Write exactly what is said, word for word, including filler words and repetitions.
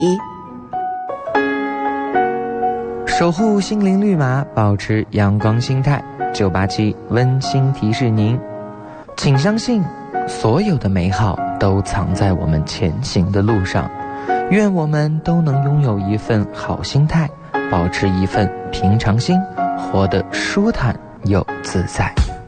守护心灵绿码，保持阳光心态。九八七温馨提示您，请相信所有的美好都藏在我们前行的路上。愿我们都能拥有一份好心态，保持一份平常心，活得舒坦又自在。